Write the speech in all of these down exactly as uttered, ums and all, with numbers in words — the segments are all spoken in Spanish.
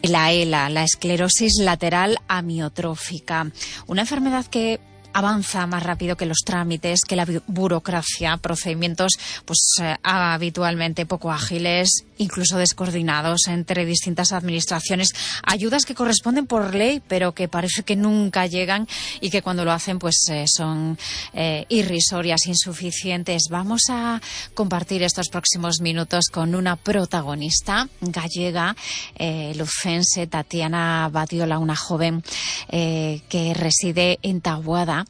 La ELA, la esclerosis lateral amiotrófica, una enfermedad que avanza más rápido que los trámites, que la burocracia, procedimientos pues eh, habitualmente poco ágiles, incluso descoordinados entre distintas administraciones, ayudas que corresponden por ley, pero que parece que nunca llegan y que cuando lo hacen pues eh, son eh, irrisorias, insuficientes. Vamos a compartir estos próximos minutos con una protagonista gallega, eh, lucense, Tatiana Badiola, una joven eh, que reside en Taboada,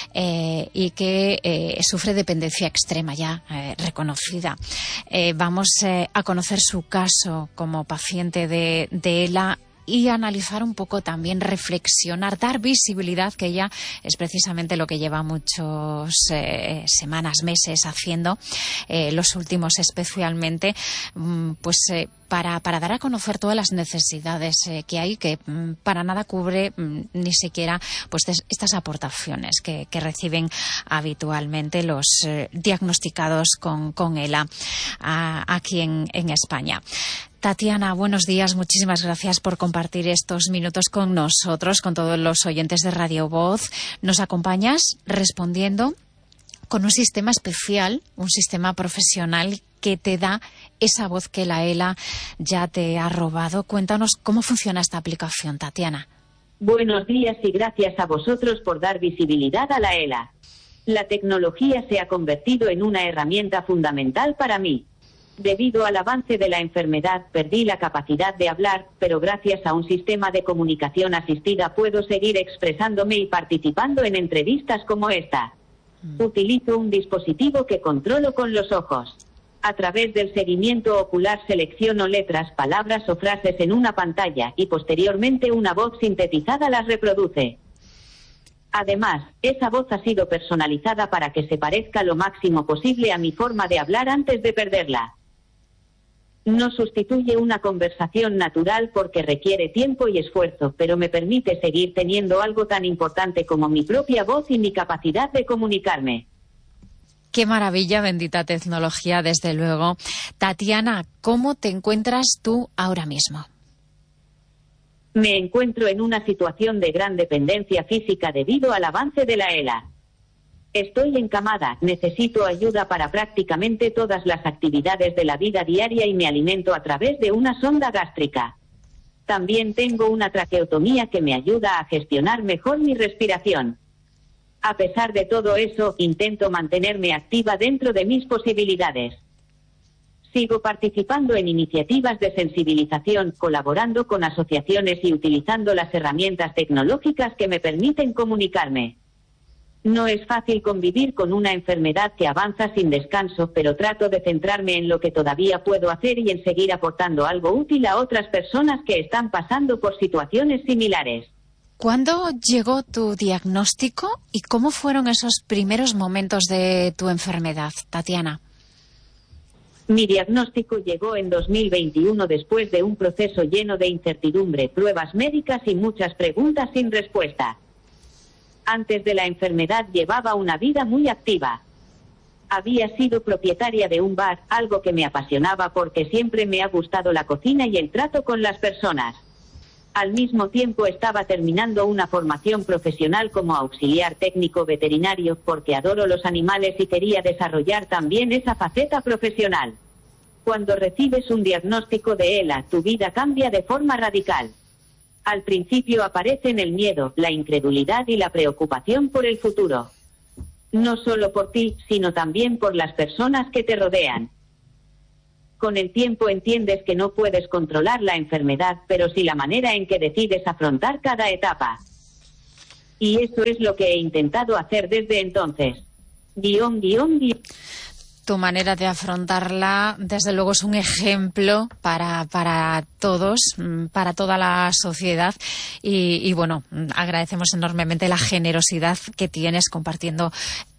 Eh, y que eh, sufre dependencia extrema ya eh, reconocida. Eh, vamos eh, a conocer su caso como paciente de, de ELA y analizar un poco también, reflexionar, dar visibilidad, que ella es precisamente lo que lleva muchas eh, semanas, meses haciendo, eh, los últimos especialmente, pues eh, para, para dar a conocer todas las necesidades eh, que hay, que mm, para nada cubre mm, ni siquiera pues des, estas aportaciones que, que reciben habitualmente los eh, diagnosticados con, con ELA a, aquí en, en España. Tatiana, buenos días. Muchísimas gracias por compartir estos minutos con nosotros, con todos los oyentes de Radio Voz. Nos acompañas respondiendo con un sistema especial, un sistema profesional que te da esa voz que la ELA ya te ha robado. Cuéntanos cómo funciona esta aplicación, Tatiana. Buenos días y gracias a vosotros por dar visibilidad a la ELA. La tecnología se ha convertido en una herramienta fundamental para mí. Debido al avance de la enfermedad, perdí la capacidad de hablar, pero gracias a un sistema de comunicación asistida puedo seguir expresándome y participando en entrevistas como esta. Mm. Utilizo un dispositivo que controlo con los ojos. A través del seguimiento ocular selecciono letras, palabras o frases en una pantalla y posteriormente una voz sintetizada las reproduce. Además, esa voz ha sido personalizada para que se parezca lo máximo posible a mi forma de hablar antes de perderla. No sustituye una conversación natural porque requiere tiempo y esfuerzo, pero me permite seguir teniendo algo tan importante como mi propia voz y mi capacidad de comunicarme. Qué maravilla, bendita tecnología, desde luego. Tatiana, ¿cómo te encuentras tú ahora mismo? Me encuentro en una situación de gran dependencia física debido al avance de la ELA. Estoy encamada, necesito ayuda para prácticamente todas las actividades de la vida diaria y me alimento a través de una sonda gástrica. También tengo una traqueotomía que me ayuda a gestionar mejor mi respiración. A pesar de todo eso, intento mantenerme activa dentro de mis posibilidades. Sigo participando en iniciativas de sensibilización, colaborando con asociaciones y utilizando las herramientas tecnológicas que me permiten comunicarme. No es fácil convivir con una enfermedad que avanza sin descanso, pero trato de centrarme en lo que todavía puedo hacer y en seguir aportando algo útil a otras personas que están pasando por situaciones similares. ¿Cuándo llegó tu diagnóstico y cómo fueron esos primeros momentos de tu enfermedad, Tatiana? Mi diagnóstico llegó en dos mil veintiuno después de un proceso lleno de incertidumbre, pruebas médicas y muchas preguntas sin respuesta. Antes de la enfermedad llevaba una vida muy activa. Había sido propietaria de un bar, algo que me apasionaba porque siempre me ha gustado la cocina y el trato con las personas. Al mismo tiempo estaba terminando una formación profesional como auxiliar técnico veterinario porque adoro los animales y quería desarrollar también esa faceta profesional. Cuando recibes un diagnóstico de ELA, tu vida cambia de forma radical. Al principio aparecen el miedo, la incredulidad y la preocupación por el futuro. No solo por ti, sino también por las personas que te rodean. Con el tiempo entiendes que no puedes controlar la enfermedad, pero sí la manera en que decides afrontar cada etapa. Y eso es lo que he intentado hacer desde entonces. Guión, guión, guión. Tu manera de afrontarla, desde luego, es un ejemplo para, para todos, para toda la sociedad. Y, y bueno, agradecemos enormemente la generosidad que tienes compartiendo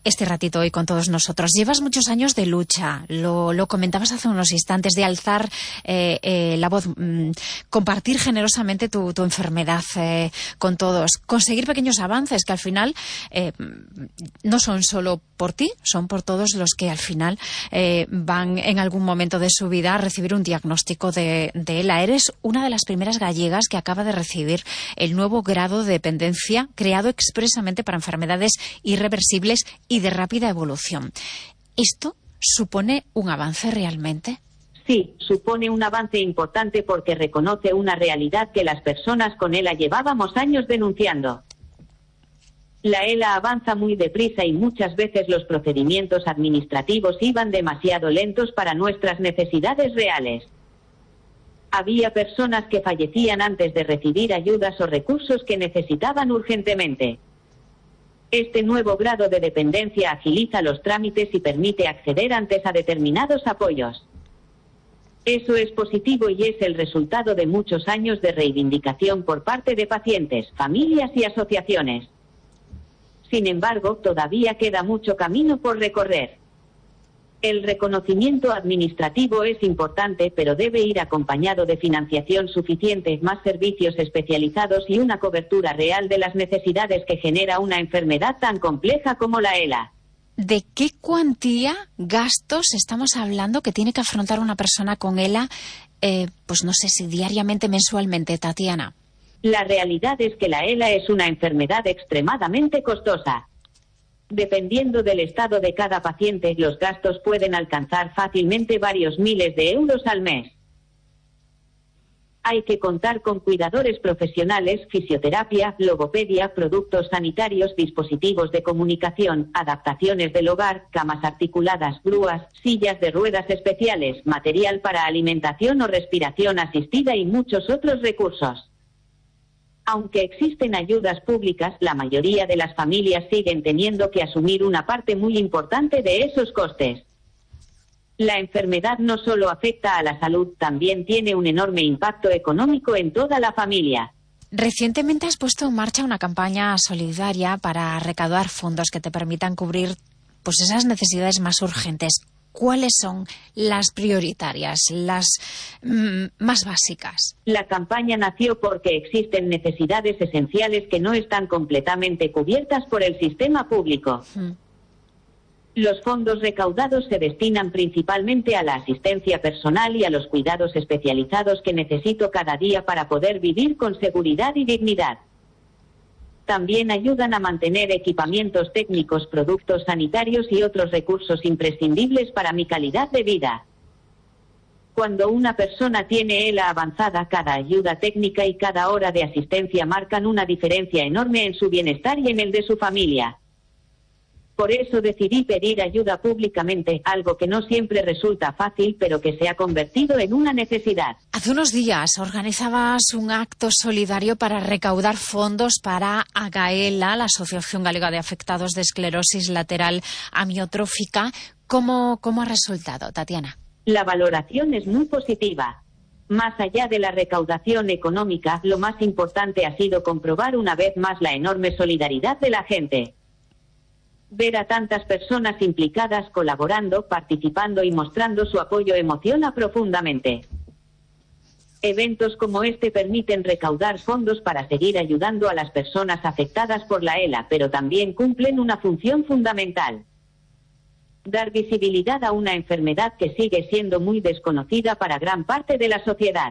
este ratito hoy con todos nosotros. Llevas muchos años de lucha, lo, lo comentabas hace unos instantes, de alzar eh, eh, la voz, mmm, compartir generosamente tu, tu enfermedad eh, con todos, conseguir pequeños avances que al final eh, no son solo por ti, son por todos los que al final eh, van en algún momento de su vida a recibir un diagnóstico de, de ELA. Eres una de las primeras gallegas que acaba de recibir el nuevo grado de dependencia creado expresamente para enfermedades irreversibles y de rápida evolución. ¿Esto supone un avance realmente? Sí, supone un avance importante porque reconoce una realidad que las personas con ELA llevábamos años denunciando. La ELA avanza muy deprisa y muchas veces los procedimientos administrativos iban demasiado lentos para nuestras necesidades reales. Había personas que fallecían antes de recibir ayudas o recursos que necesitaban urgentemente. Este nuevo grado de dependencia agiliza los trámites y permite acceder antes a determinados apoyos. Eso es positivo y es el resultado de muchos años de reivindicación por parte de pacientes, familias y asociaciones. Sin embargo, todavía queda mucho camino por recorrer. El reconocimiento administrativo es importante, pero debe ir acompañado de financiación suficiente, más servicios especializados y una cobertura real de las necesidades que genera una enfermedad tan compleja como la ELA. ¿De qué cuantía, gastos estamos hablando que tiene que afrontar una persona con ELA, eh, pues no sé si diariamente, mensualmente, Tatiana? La realidad es que la ELA es una enfermedad extremadamente costosa. Dependiendo del estado de cada paciente, los gastos pueden alcanzar fácilmente varios miles de euros al mes. Hay que contar con cuidadores profesionales, fisioterapia, logopedia, productos sanitarios, dispositivos de comunicación, adaptaciones del hogar, camas articuladas, grúas, sillas de ruedas especiales, material para alimentación o respiración asistida y muchos otros recursos. Aunque existen ayudas públicas, la mayoría de las familias siguen teniendo que asumir una parte muy importante de esos costes. La enfermedad no solo afecta a la salud, también tiene un enorme impacto económico en toda la familia. Recientemente has puesto en marcha una campaña solidaria para recaudar fondos que te permitan cubrir pues esas necesidades más urgentes. ¿Cuáles son las prioritarias, las mm, más básicas? La campaña nació porque existen necesidades esenciales que no están completamente cubiertas por el sistema público. Mm. Los fondos recaudados se destinan principalmente a la asistencia personal y a los cuidados especializados que necesito cada día para poder vivir con seguridad y dignidad. También ayudan a mantener equipamientos técnicos, productos sanitarios y otros recursos imprescindibles para mi calidad de vida. Cuando una persona tiene ELA avanzada, cada ayuda técnica y cada hora de asistencia marcan una diferencia enorme en su bienestar y en el de su familia. Por eso decidí pedir ayuda públicamente, algo que no siempre resulta fácil, pero que se ha convertido en una necesidad. Hace unos días organizabas un acto solidario para recaudar fondos para AGAELA, la Asociación Galega de Afectados de Esclerosis Lateral Amiotrófica. ¿Cómo, cómo ha resultado, Tatiana? La valoración es muy positiva. Más allá de la recaudación económica, lo más importante ha sido comprobar una vez más la enorme solidaridad de la gente. Ver a tantas personas implicadas, colaborando, participando y mostrando su apoyo emociona profundamente. Eventos como este permiten recaudar fondos para seguir ayudando a las personas afectadas por la ELA, pero también cumplen una función fundamental: dar visibilidad a una enfermedad que sigue siendo muy desconocida para gran parte de la sociedad.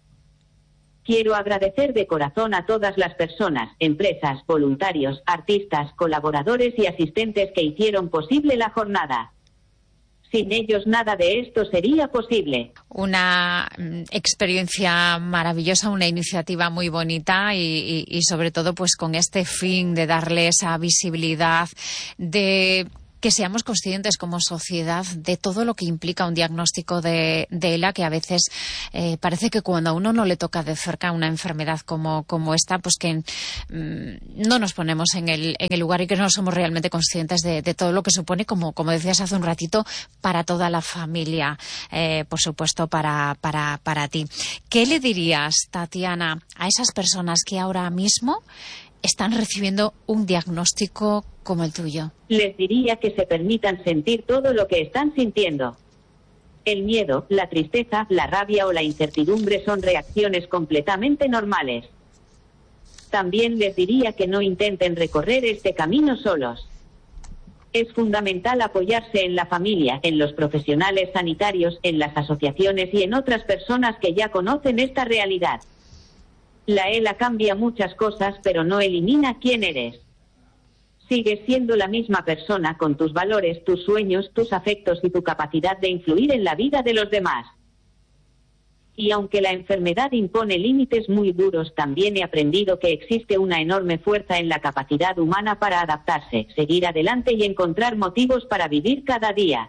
Quiero agradecer de corazón a todas las personas, empresas, voluntarios, artistas, colaboradores y asistentes que hicieron posible la jornada. Sin ellos nada de esto sería posible. Una experiencia maravillosa, una iniciativa muy bonita y, y, y sobre todo pues con este fin de darle esa visibilidad, de que seamos conscientes como sociedad de todo lo que implica un diagnóstico de, de ELA, que a veces eh, parece que cuando a uno no le toca de cerca una enfermedad como, como esta, pues que mmm, no nos ponemos en el, en el lugar y que no somos realmente conscientes de, de todo lo que supone, como, como decías hace un ratito, para toda la familia, eh, por supuesto para, para, para ti. ¿Qué le dirías, Tatiana, a esas personas que ahora mismo están recibiendo un diagnóstico como el tuyo? Les diría que se permitan sentir todo lo que están sintiendo. El miedo, la tristeza, la rabia o la incertidumbre son reacciones completamente normales. También les diría que no intenten recorrer este camino solos. Es fundamental apoyarse en la familia, en los profesionales sanitarios, en las asociaciones y en otras personas que ya conocen esta realidad. La E L A cambia muchas cosas, pero no elimina quién eres. Sigues siendo la misma persona con tus valores, tus sueños, tus afectos y tu capacidad de influir en la vida de los demás. Y aunque la enfermedad impone límites muy duros, también he aprendido que existe una enorme fuerza en la capacidad humana para adaptarse, seguir adelante y encontrar motivos para vivir cada día.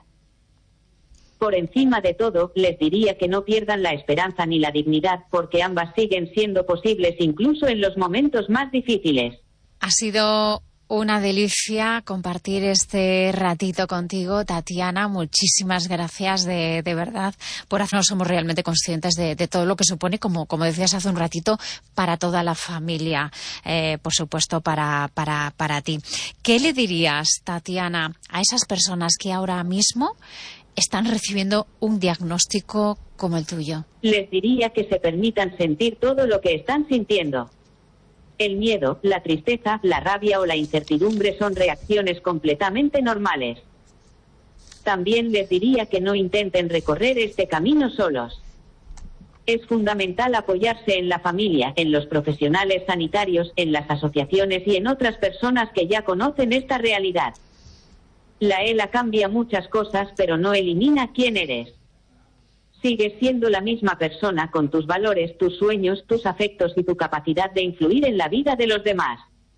Por encima de todo, les diría que no pierdan la esperanza ni la dignidad, porque ambas siguen siendo posibles incluso en los momentos más difíciles. Ha sido una delicia compartir este ratito contigo, Tatiana. Muchísimas gracias de, de verdad por hacernos. Somos realmente conscientes de, de todo lo que supone, como, como decías hace un ratito, para toda la familia, eh, por supuesto para, para, para ti. ¿Qué le dirías, Tatiana, a esas personas que ahora mismo están recibiendo un diagnóstico como el tuyo? Les diría que se permitan sentir todo lo que están sintiendo. El miedo, la tristeza, la rabia o la incertidumbre son reacciones completamente normales. También les diría que no intenten recorrer este camino solos. Es fundamental apoyarse en la familia, en los profesionales sanitarios, en las asociaciones y en otras personas que ya conocen esta realidad. La E L A cambia muchas cosas, pero no elimina quién eres. Sigues siendo la misma persona con tus valores, tus sueños, tus afectos y tu capacidad de influir en la vida de los demás.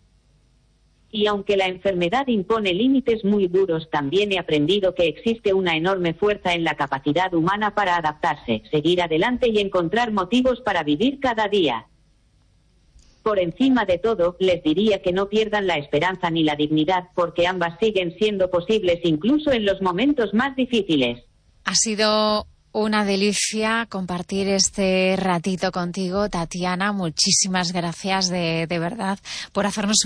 Y aunque la enfermedad impone límites muy duros, también he aprendido que existe una enorme fuerza en la capacidad humana para adaptarse, seguir adelante y encontrar motivos para vivir cada día. Por encima de todo, les diría que no pierdan la esperanza ni la dignidad, porque ambas siguen siendo posibles incluso en los momentos más difíciles. Ha sido una delicia compartir este ratito contigo, Tatiana. Muchísimas gracias de, de verdad por hacernos